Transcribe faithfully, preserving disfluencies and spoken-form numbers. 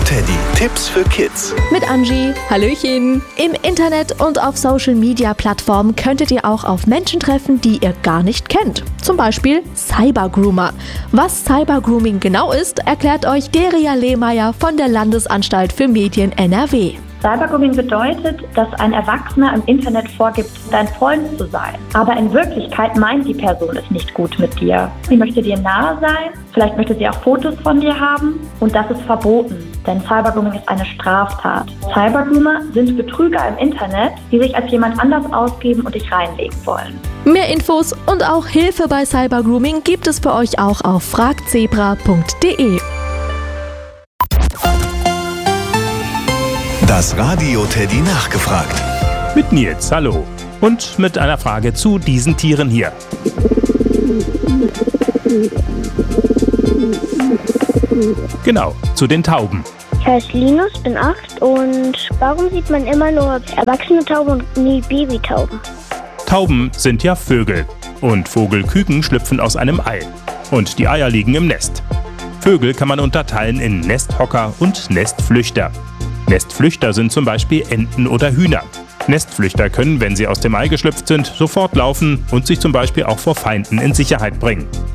Teddy. Tipps für Kids. Mit Angie. Hallöchen. Im Internet und auf Social-Media-Plattformen könntet ihr auch auf Menschen treffen, die ihr gar nicht kennt. Zum Beispiel Cybergroomer. Was Cybergrooming genau ist, erklärt euch Deria Lehmeier von der Landesanstalt für Medien N R W. Cybergrooming bedeutet, dass ein Erwachsener im Internet vorgibt, dein Freund zu sein. Aber in Wirklichkeit meint die Person es nicht gut mit dir. Sie möchte dir nahe sein, vielleicht möchte sie auch Fotos von dir haben und das ist verboten, denn Cybergrooming ist eine Straftat. Cybergroomer sind Betrüger im Internet, die sich als jemand anders ausgeben und dich reinlegen wollen. Mehr Infos und auch Hilfe bei Cybergrooming gibt es für euch auch auf fragzebra punkt de. Das Radio Teddy nachgefragt. Mit Nils, hallo. Und mit einer Frage zu diesen Tieren hier. Genau, zu den Tauben. Ich heiße Linus, bin acht und warum sieht man immer nur erwachsene Tauben und nie Babytauben? Tauben sind ja Vögel und Vogelküken schlüpfen aus einem Ei und die Eier liegen im Nest. Vögel kann man unterteilen in Nesthocker und Nestflüchter. Nestflüchter sind zum Beispiel Enten oder Hühner. Nestflüchter können, wenn sie aus dem Ei geschlüpft sind, sofort laufen und sich zum Beispiel auch vor Feinden in Sicherheit bringen.